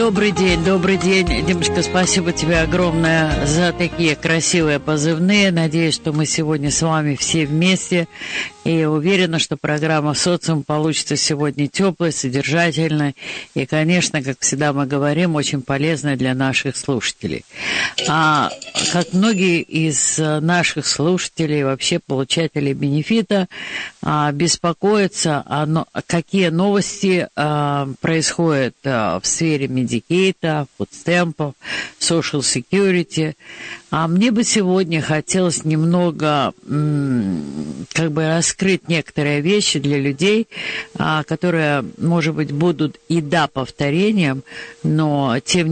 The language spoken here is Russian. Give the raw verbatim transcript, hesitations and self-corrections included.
Добрый день, добрый день. Димочка, спасибо тебе огромное за такие красивые позывные. Надеюсь, что мы сегодня с вами все вместе. И уверена, что программа «Социум» получится сегодня теплой, содержательной. И, конечно, как всегда мы говорим, очень полезной для наших слушателей. А как многие из наших слушателей, вообще получателей бенефита, а, беспокоятся, а, но, какие новости а, происходят а, в сфере медикейта, фудстемпов, social security. А мне бы сегодня хотелось немного м, как бы раскрыть некоторые вещи для людей, а, которые, может быть, будут и да повторением, но тем не менее